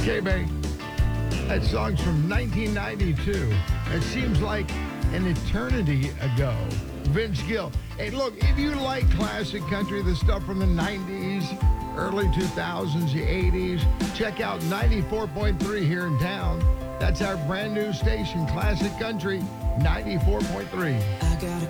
K-Bay. That song's from 1992. It seems like an eternity ago. Vince Gill. Hey, look, if you like classic country, the stuff from the 90s, early 2000s, the 80s, check out 94.3 here in town. That's our brand new station, Classic Country 94.3. I got a